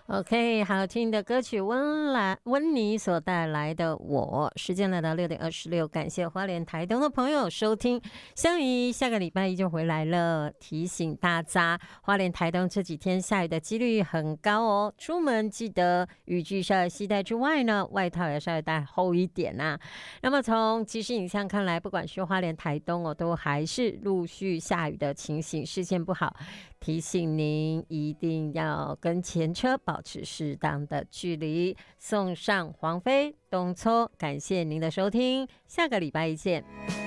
OK， 好听的歌曲温妮所带来的我，时间来到6:26，感谢花莲台东的朋友收听。香怡下个礼拜一就回来了，提醒大家，花莲台东这几天下雨的几率很高哦，出门记得雨具是要携带之外呢，外套也是要带厚一点啊。那么从即时影像看来，不管是花莲台东哦，都还是陆续下雨的情形，视线不好。提醒您一定要跟前车保持适当的距离。送上黄飞、东搓，感谢您的收听，下个礼拜一见。